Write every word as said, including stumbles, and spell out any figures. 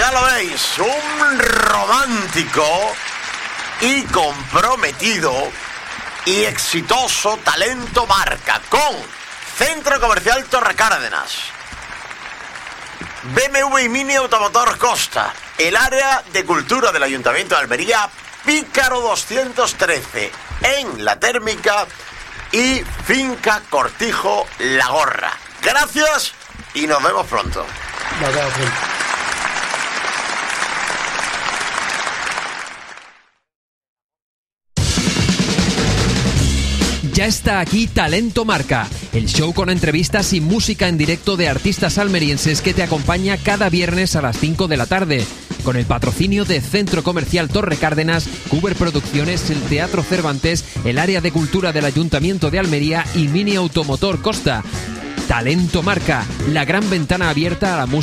Ya lo veis, un romántico y comprometido y exitoso talento marca con Centro Comercial Torre Cárdenas, B M W y Mini Automotor Costa, el área de cultura del Ayuntamiento de Almería, Pícaro doscientos trece, en La Térmica, y Finca Cortijo La Gorra. Gracias y nos vemos pronto. Nos vemos pronto. Ya está aquí Talento Marca, el show con entrevistas y música en directo de artistas almerienses que te acompaña cada viernes a las cinco de la tarde, con el patrocinio de Centro Comercial Torre Cárdenas, Cuber Producciones, el Teatro Cervantes, el área de cultura del Ayuntamiento de Almería y Mini Automotor Costa. Talento Marca, la gran ventana abierta a la música